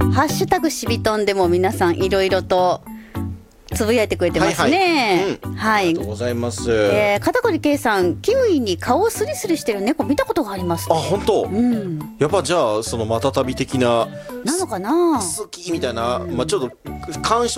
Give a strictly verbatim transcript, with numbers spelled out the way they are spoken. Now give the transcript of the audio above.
ハッシュタグしびとんでも皆さんいろいろとつぶやいてくれてますね。はい、はい、うん、はい、 ありがとうございます。 えー、片栗圭さん、キウイに顔をスリスリしてる猫見たことがあります、ね。 あ、本当。うん。やっぱじゃあそのまたたび的ななのかな。 好きみたいな、まあちょっと感触